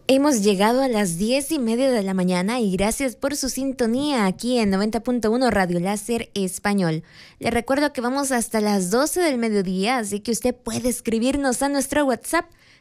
Hemos llegado a las 10:30 de la mañana y gracias por su sintonía aquí en 90.1 Radio Láser Español. Le recuerdo que vamos hasta las 12 del mediodía, así que usted puede escribirnos a nuestro WhatsApp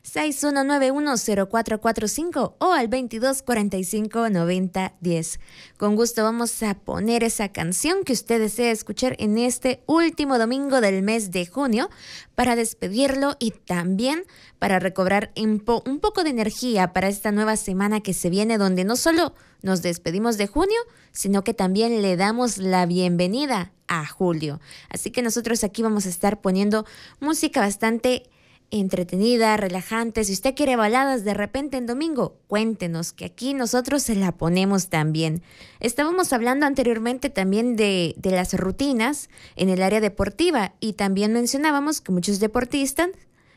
61910445 o al 22459010. Con gusto vamos a poner esa canción que usted desea escuchar en este último domingo del mes de junio para despedirlo y también para recobrar un poco de energía para esta nueva semana que se viene, donde no solo nos despedimos de junio, sino que también le damos la bienvenida a julio. Así que nosotros aquí vamos a estar poniendo música bastante entretenida, relajante. Si usted quiere baladas de repente en domingo, cuéntenos que aquí nosotros se la ponemos también. Estábamos hablando anteriormente también de las rutinas en el área deportiva y también mencionábamos que muchos deportistas,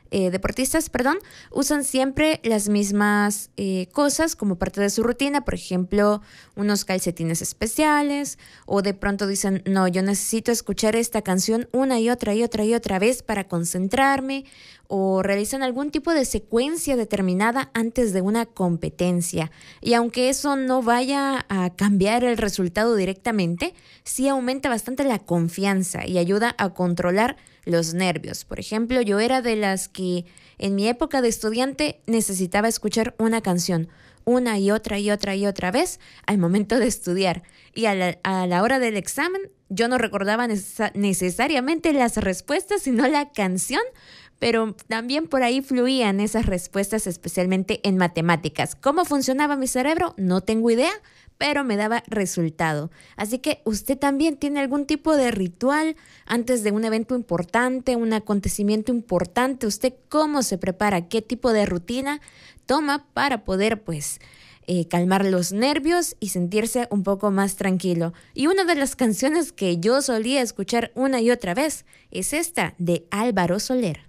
usan siempre las mismas cosas como parte de su rutina, por ejemplo, unos calcetines especiales, o de pronto dicen, no, yo necesito escuchar esta canción una y otra vez para concentrarme, o realizan algún tipo de secuencia determinada antes de una competencia. Y aunque eso no vaya a cambiar el resultado directamente, sí aumenta bastante la confianza y ayuda a controlar los nervios. Por ejemplo, yo era de las que en mi época de estudiante necesitaba escuchar una canción una y otra vez al momento de estudiar. Y a la hora del examen yo no recordaba necesariamente las respuestas, sino la canción, pero también por ahí fluían esas respuestas, especialmente en matemáticas. ¿Cómo funcionaba mi cerebro? No tengo idea, pero me daba resultado. Así que usted también tiene algún tipo de ritual antes de un evento importante, un acontecimiento importante. ¿Usted cómo se prepara? ¿Qué tipo de rutina toma para poder, calmar los nervios y sentirse un poco más tranquilo? Y una de las canciones que yo solía escuchar una y otra vez es esta de Álvaro Soler.